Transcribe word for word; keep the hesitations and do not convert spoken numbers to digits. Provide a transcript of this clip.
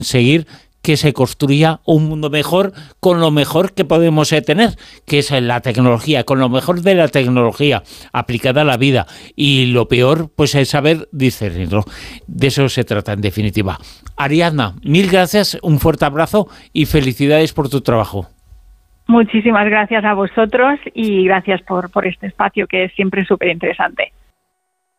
conseguir que se construya un mundo mejor con lo mejor que podemos eh, tener, que es la tecnología, con lo mejor de la tecnología aplicada a la vida, y lo peor pues es saber discernirlo. De eso se trata en definitiva. Ariadna, mil gracias, un fuerte abrazo y felicidades por tu trabajo. Muchísimas gracias a vosotros y gracias por, por este espacio que es siempre súper interesante.